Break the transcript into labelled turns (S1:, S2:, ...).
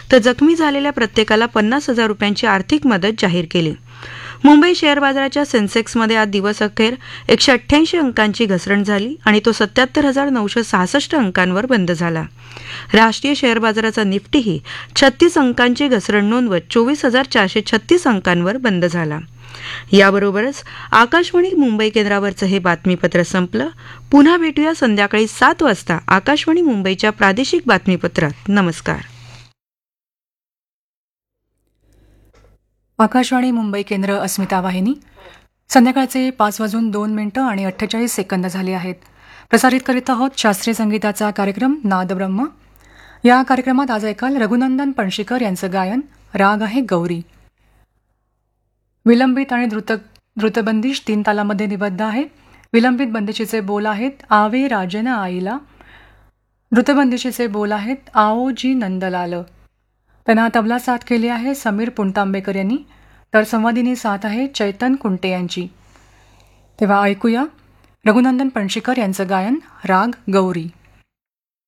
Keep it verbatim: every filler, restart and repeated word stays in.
S1: तर जखमी झालेल्या प्रत्येकाला पन्नास हजार रुपयांची आर्थिक मदत जाहीर केली. मुंबई शेअर बाजाराच्या सेन्सेक्समध्ये आज दिवस अखेर एकशे अठ्ठ्याऐंशी अंकांची घसरण झाली आणि तो सत्याहत्तर हजार नऊशे सहासष्ट अंकांवर बंद झाला. राष्ट्रीय शेअर बाजाराचा निफ्टीही छत्तीस अंकांची घसरण नोंदवत चोवीस हजार चारशे छत्तीस अंकांवर बंद झाला. याबरोबरच आकाशवाणी मुंबई केंद्रावरचं हे बातमीपत्र संपलं. पुन्हा भेटूया संध्याकाळी सात वाजता आकाशवाणी मुंबईच्या प्रादेशिक बातमीपत्रात. नमस्कार.
S2: आकाशवाणी मुंबई केंद्र अस्मिता वाहिनी. संध्याकाळचे पाच वाजून दोन मिनिटं आणि अठ्ठेचाळीस सेकंद झाले आहेत. प्रसारित करीत आहोत शास्त्रीय संगीताचा कार्यक्रम नादब्रह्म. या कार्यक्रमात आज ऐकाल रघुनंदन पणशीकर यांचं गायन. राग आहे गौरी. विलंबित आणि द्रुत द्रुतबंदिश तीन तालामध्ये निबद्ध आहे. विलंबित बंदिशीचे बोल आहेत आवे राजन आईला. द्रुतबंदिशीचे बोल आहेत आओ जी नंदलाल. त्यांना तबला साथ केली आहे समीर पुणतांबेकर यांनी, तर संवादिनी साथ आहे चैतन कुंटे यांची. तेव्हा ऐकूया रघुनंदन पणशीकर यांचं गायन राग गौरी.